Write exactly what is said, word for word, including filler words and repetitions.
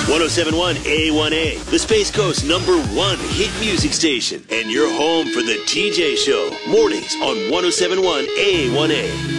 ten seventy-one A one A, the Space Coast number one hit music station. And you're home for the T J Show. Mornings on ten seventy-one A one A.